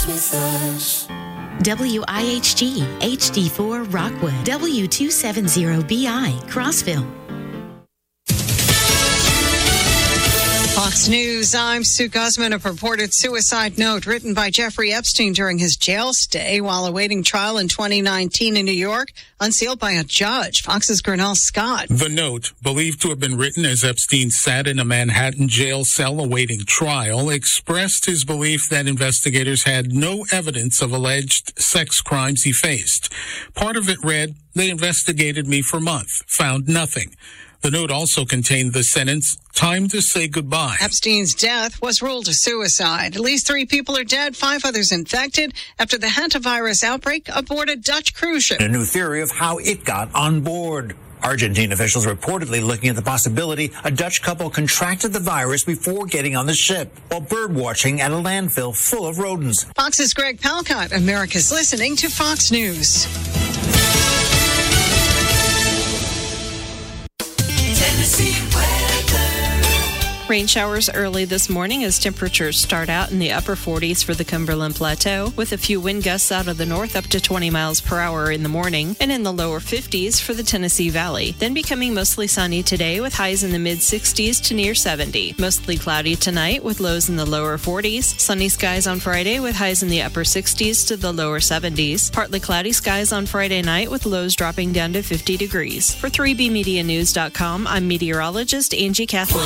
Dance with us. WIHG HD4 Rockwood, W270BI Crossville. Fox News, I'm Sue Guzman. A purported suicide note written by Jeffrey Epstein during his jail stay while awaiting trial in 2019 in New York, unsealed by a judge. Fox's Gurnell Scott. The note, believed to have been written as Epstein sat in a Manhattan jail cell awaiting trial, expressed his belief that investigators had no evidence of alleged sex crimes he faced. Part of it read, "They investigated me for months, found nothing." The note also contained the sentence, "Time to say goodbye." Epstein's death was ruled a suicide. At least 3 people are dead, 5 others infected after the hantavirus outbreak aboard a Dutch cruise ship. A new theory of how it got on board. Argentine officials reportedly looking at the possibility a Dutch couple contracted the virus before getting on the ship while bird watching at a landfill full of rodents. Fox's Greg Palcott. America's listening to Fox News. Rain showers early this morning as temperatures start out in the upper 40s for the Cumberland Plateau, with a few wind gusts out of the north up to 20 miles per hour in the morning, and in the lower 50s for the Tennessee Valley. Then becoming mostly sunny today with highs in the mid-60s to near 70. Mostly cloudy tonight with lows in the lower 40s. Sunny skies on Friday with highs in the upper 60s to the lower 70s. Partly cloudy skies on Friday night with lows dropping down to 50 degrees. For 3BMediaNews.com, I'm meteorologist Angie Kathleen.